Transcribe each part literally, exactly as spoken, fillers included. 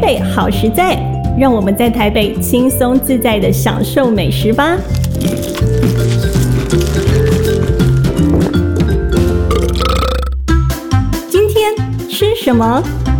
北好实在，让我们在台北轻松自在地享受美食吧。今天吃什么？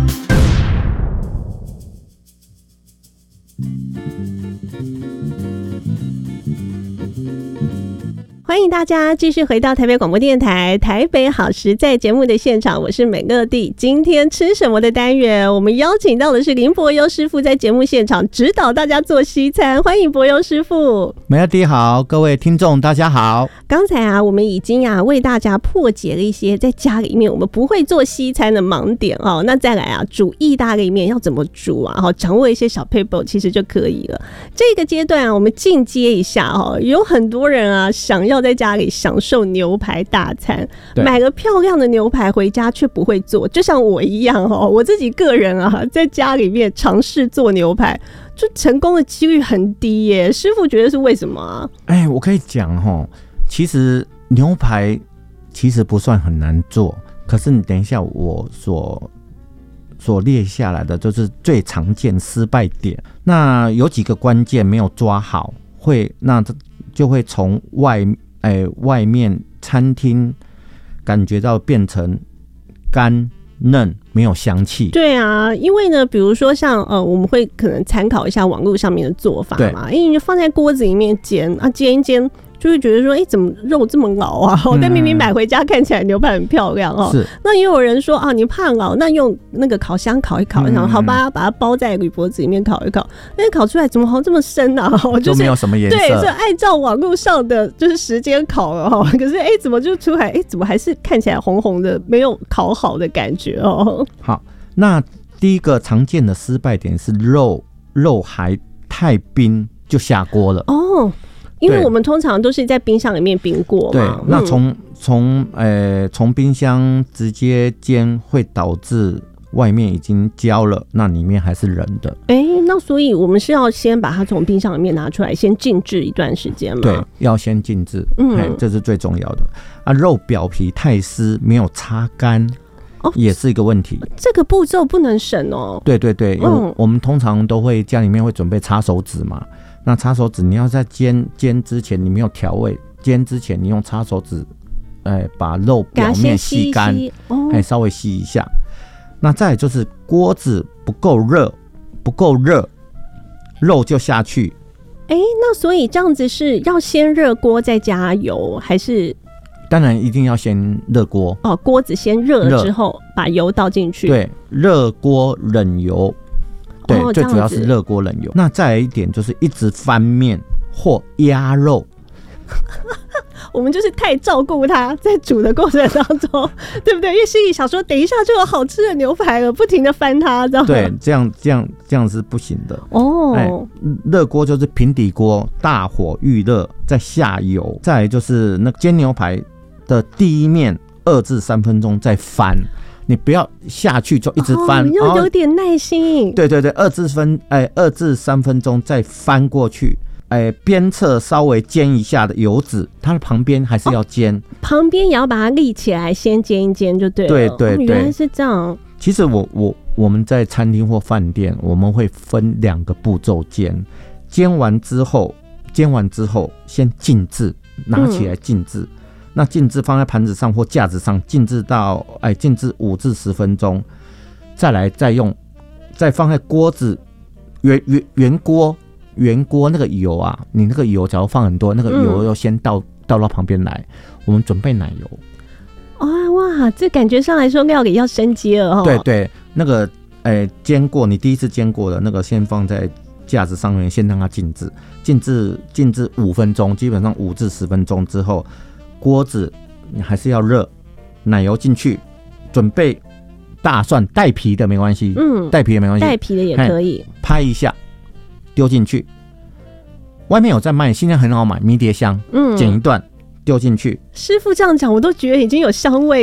欢迎大家继续回到台北广播电台台北好食在节目的现场，我是美乐蒂。今天吃什么的单元，我们邀请到的是林伯优师傅在节目现场指导大家做西餐，欢迎伯优师傅。 美乐蒂好，各位听众大家好。 刚才啊，我们已经啊为大家破解了一些在家里面我们不会做西餐的盲点哦。那再来啊，煮意大利面要怎么煮啊？好，掌握一些小撇步其实就可以了。这个阶段啊，我们进阶一下哦，有很多人啊想要在家里享受牛排大餐，买个漂亮的牛排回家却不会做，就像我一样哦。我自己个人啊，在家里面尝试做牛排，就成功的几率很低耶。师傅觉得是为什么啊？ 哎，我可以讲哦，其实牛排其实不算很难做，可是你等一下我所所列下来的就是最常见失败点。那有几个关键没有抓好，会那就会从外。哎，外面餐厅感觉到变成干嫩，没有香气。对啊，因为呢，比如说像呃，我们会可能参考一下网络上面的做法嘛，因为你就放在锅子里面煎啊，煎一煎。就会觉得说，哎、欸，怎么肉这么老啊？嗯、但明明买回家看起来牛排很漂亮哦。是。那也有人说啊，你怕老，那用那个烤箱烤一烤，然后、嗯、好吧，把它包在铝箔纸里面烤一烤，那烤出来怎么好像这么深啊？就是都没有什么颜色。 对，就按照网络上的就是时间烤了哈，可是哎、欸，怎么就出来？哎、欸，怎么还是看起来红红的，没有烤好的感觉哦？ 好，那第一个常见的失败点是肉肉还太冰就下锅了哦。因为我们通常都是在冰箱里面冰过嘛， 对，那从从呃从冰箱直接煎会导致外面已经焦了，那里面还是冷的。 哎、欸，那所以我们是要先把它从冰箱里面拿出来，先静置一段时间嘛？ 对，要先静置，嗯，这是最重要的啊。肉表皮太湿，没有擦干。哦、也是一个问题， 这个步骤不能省哦。 对对对，因为我们通常都会家里面会准备擦手纸嘛。那擦手纸你要在煎煎之前你没有调味，煎之前你用擦手纸，哎，把肉表面吸干，哎、哦，稍微吸一下。那再来就是锅子不够热，不够热，肉就下去。 哎，那所以这样子是要先热锅再加油，还是？ 当然一定要先热锅哦，锅子先热了之后把油倒进去。 对，热锅冷油。对、哦，最主要是热锅冷油。那再来一点就是一直翻面或压肉。 我们就是太照顾他，在煮的过程当中，对不对？因为心里想说，等一下就有好吃的牛排了，不停的翻它，知道吗？ 对，这样这样这样是不行的哦。热锅就是平底锅，大火预热，再下油，再来就是那煎牛排的第一面二至三分钟再翻。你不要下去就一直翻， 哦、要有点耐心。 对对对，二至分哎二至三分钟再翻过去，哎边侧稍微煎一下的油脂，它的旁边还是要煎，哦、 旁边也要把它立起来，先煎一煎就对了。 对对对， 哦、原来是这样。 其实我我我们在餐厅或饭店，我们会分两个步骤煎，煎完之后，煎完之后先静置，拿起来静置。嗯，那静置放在盘子上或架子上，静置到哎静置五至十分钟，再来再用，再放在锅子圆圆圆锅圆锅那个油啊，你那个油假如放很多，那个油要先倒、嗯、倒到旁边来，我们准备奶油。 哇哇，这感觉上来说料理要升级了哦。 对对，那个哎煎过，你第一次煎过的那个先放在架子上面，先让它静置，静置静置五分钟，基本上五至十分钟之后。锅子你还是要热，奶油进去，准备大蒜带皮的没关系，嗯，带皮的没关系， 带皮的也可以， 拍一下丢进去。外面有在卖，现在很好买，迷迭香，嗯，剪一段丢进去。 师傅这样讲，我都觉得已经有香味